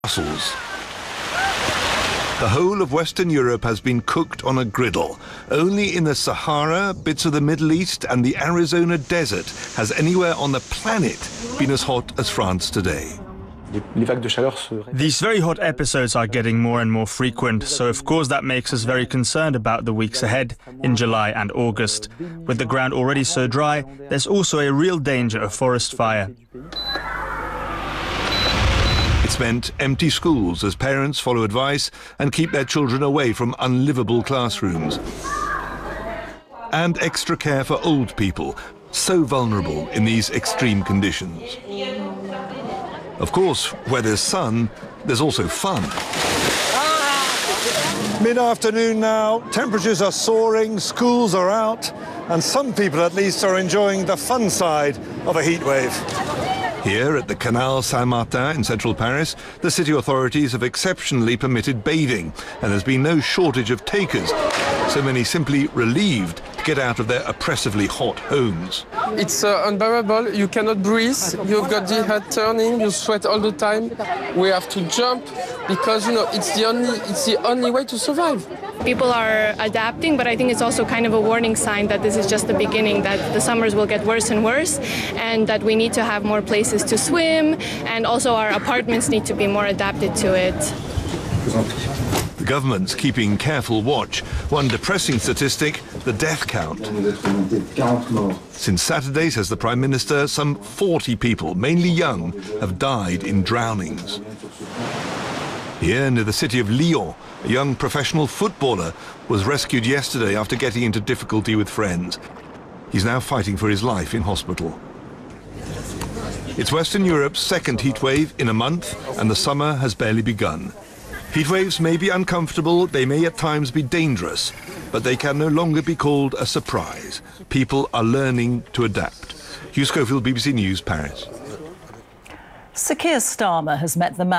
Brussels. The whole of Western Europe has been cooked on a griddle. Only in the Sahara, bits of the Middle East and the Arizona desert has anywhere on the planet been as hot as France today. These very hot episodes are getting more and more frequent, so of course that makes us very concerned about the weeks ahead in July and August. With the ground already so dry, there's also a real danger of forest fire. It's meant empty schools as parents follow advice and keep their children away from unlivable classrooms. And extra care for old people, so vulnerable in these extreme conditions. Of course, where there's sun, there's also fun. Mid-afternoon now, temperatures are soaring, schools are out, and some people at least are enjoying the fun side of a heat wave. Here at the Canal Saint-Martin in central Paris, the city authorities have exceptionally permitted bathing, and there's been no shortage of takers. So many simply relieved to get out of their oppressively hot homes. It's unbearable. You cannot breathe. You've got the head turning. You sweat all the time. We have to jump because it's the only way to survive. People are adapting, but I think it's also kind of a warning sign that this is just the beginning, that the summers will get worse and worse, and that we need to have more places to swim, and also our apartments need to be more adapted to it. The government's keeping careful watch. One depressing statistic, the death count. Since Saturday, says the Prime Minister, some 40 people, mainly young, have died in drownings. Here near the city of Lyon, a young professional footballer was rescued yesterday after getting into difficulty with friends. He's now fighting for his life in hospital. It's Western Europe's second heatwave in a month, and the summer has barely begun. Heatwaves may be uncomfortable, they may at times be dangerous, but they can no longer be called a surprise. People are learning to adapt. Hugh Schofield, BBC News, Paris. Sir Keir Starmer has met the man